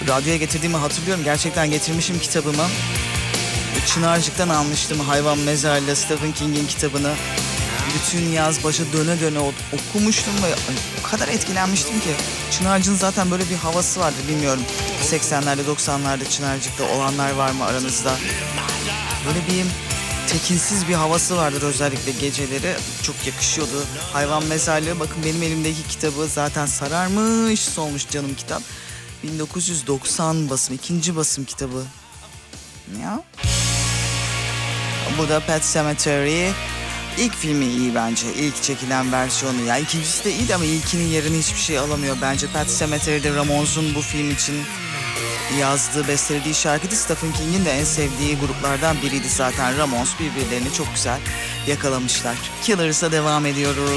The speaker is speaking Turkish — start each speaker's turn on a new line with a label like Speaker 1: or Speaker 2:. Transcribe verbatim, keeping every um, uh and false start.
Speaker 1: radyoya getirdiğimi hatırlıyorum. Gerçekten getirmişim kitabımı. Çınarcık'tan almıştım Hayvan Mezarlığı, Stephen King'in kitabını. Bütün yaz başa döne döne okumuştum ve o kadar etkilenmiştim ki. Çınarcık'ın zaten böyle bir havası vardı, bilmiyorum. seksenlerde doksanlarda Çınarcık'ta olanlar var mı aranızda? Böyle bir tekinsiz bir havası vardır, özellikle geceleri. Çok yakışıyordu. Hayvan Mezarlığı, bakın benim elimdeki kitabı zaten sararmış solmuş canım kitap. bin dokuz yüz doksan basım, ikinci basım kitabı. Ya. Bu da Pet Sematary. İlk filmi iyi bence. İlk çekilen versiyonu. Ya ikincisi de iyiydi ama ilkinin yerini hiçbir şey alamıyor bence. Pet Sematary Ramones'un bu film için yazdığı, bestelediği şarkıydı. Stephen King'in de en sevdiği gruplardan biriydi zaten. Ramones birbirlerini çok güzel yakalamışlar. Killers'a devam ediyoruz.